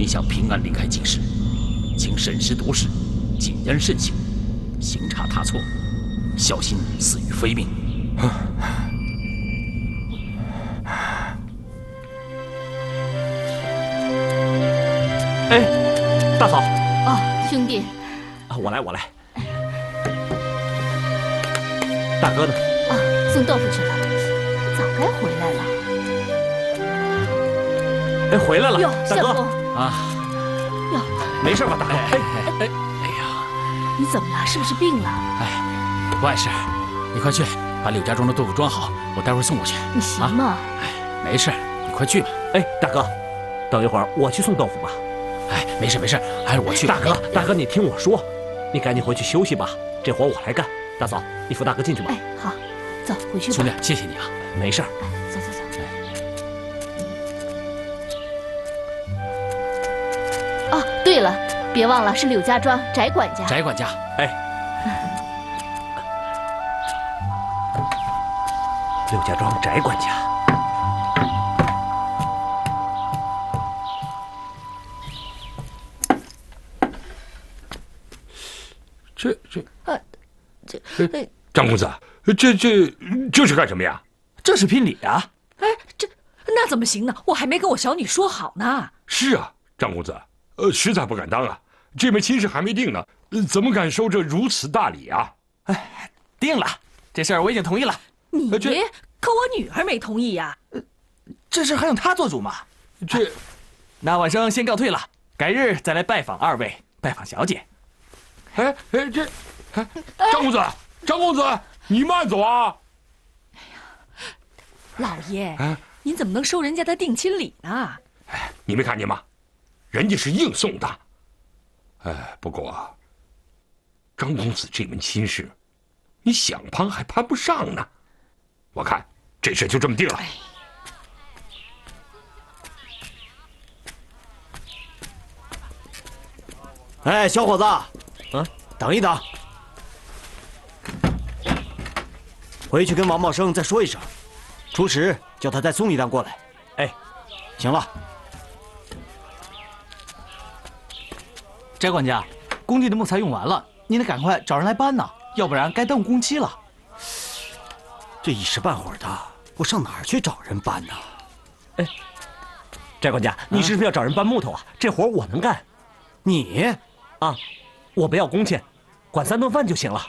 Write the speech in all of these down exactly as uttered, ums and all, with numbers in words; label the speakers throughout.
Speaker 1: 你想平安离开京师，请审时度势，谨言慎行，行差踏错，小心死于非命。
Speaker 2: 哎，大嫂。
Speaker 3: 哦，兄弟。
Speaker 2: 啊，我来，我来。大哥呢？
Speaker 3: 啊，送豆腐去了，早该回来了。
Speaker 2: 哎，回来了，
Speaker 3: 哟，
Speaker 2: 大哥
Speaker 1: 啊。
Speaker 3: 哟，
Speaker 2: 没事吧，大哥？哎
Speaker 1: 哎哎哎呀，
Speaker 3: 你怎么了？是不是病了？
Speaker 1: 哎，不碍事，你快去把柳家庄的豆腐装好，我待会儿送过去。
Speaker 3: 你行吗？
Speaker 1: 哎，没事，你快去吧。
Speaker 2: 哎，大哥，等一会儿我去送豆腐吧。
Speaker 1: 哎，没事没事，还是我去。
Speaker 2: 大哥，大哥，你听我说，你赶紧回去休息吧，这活我来干。大嫂，你扶大哥进去吧。
Speaker 3: 哎，好，走，回去吧。
Speaker 1: 兄弟，谢谢你啊。
Speaker 2: 没事儿。
Speaker 3: 哎，走走走。哦，对了，别忘了是柳家庄翟管家。
Speaker 1: 翟管家，
Speaker 2: 哎，柳家庄翟管家。
Speaker 4: 这这
Speaker 3: 啊，这
Speaker 4: 张公子，这这这是干什么呀？
Speaker 5: 这是聘礼啊！
Speaker 6: 哎，这那怎么行呢？我还没跟我小女说好呢。
Speaker 4: 是啊，张公子，呃，实在不敢当啊，这门亲事还没定呢，怎么敢收这如此大礼啊？
Speaker 5: 哎，定了，这事儿我已经同意了。
Speaker 6: 你可我女儿没同意呀。
Speaker 5: 呃，这事还用她做主吗？
Speaker 4: 这，
Speaker 5: 那晚生先告退了，改日再来拜访二位，拜访小姐。
Speaker 4: 哎哎，这，哎，张公子，张公子，你慢走啊！
Speaker 6: 哎呀，老爷，啊、您怎么能收人家的定亲礼呢？
Speaker 4: 哎，你没看见吗？人家是硬送的。哎，不过，张公子这门亲事，你想攀还攀不上呢。我看这事就这么定了。
Speaker 7: 哎，小伙子。嗯，等一等，回去跟王茂生再说一声，初时叫他再送一担过来。哎，行了。
Speaker 5: 翟管家，工地的木材用完了，您得赶快找人来搬呐，要不然该耽误工期了。
Speaker 7: 这一时半会儿的，我上哪儿去找人搬呢？
Speaker 2: 哎，翟管家，你是不是要找人搬木头啊？这活我能干。
Speaker 7: 你
Speaker 2: 啊？我不要工钱，管三顿饭就行了。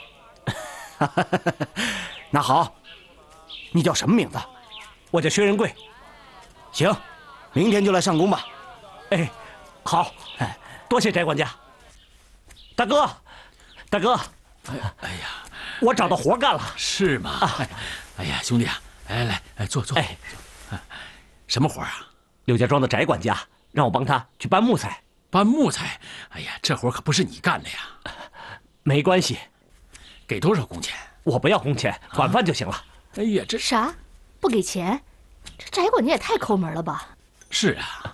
Speaker 7: 那好，你叫什么名字？
Speaker 2: 我叫薛仁贵。
Speaker 7: 行，明天就来上工吧。
Speaker 2: 哎，好，多谢翟管家。大哥，大哥，
Speaker 1: 哎呀，哎呀，
Speaker 2: 我找到活干了。
Speaker 1: 是吗？啊、哎呀，兄弟啊，来来来，坐坐。哎，什么活啊？
Speaker 2: 柳家庄的翟管家让我帮他去搬木材。
Speaker 1: 搬木材，哎呀，这活可不是你干的呀。
Speaker 2: 没关系，
Speaker 1: 给多少工钱？
Speaker 2: 我不要工钱，管饭就行了。啊、
Speaker 1: 哎呀，这
Speaker 3: 啥？不给钱？这翟管家也太抠门了吧！
Speaker 1: 是啊。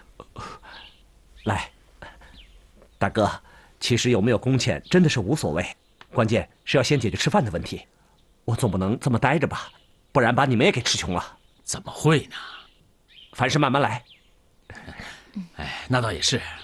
Speaker 2: 来，大哥，其实有没有工钱真的是无所谓，关键是要先解决吃饭的问题。我总不能这么待着吧，不然把你们也给吃穷了。
Speaker 1: 怎么会呢？
Speaker 2: 凡事慢慢来。
Speaker 1: 哎，那倒也是。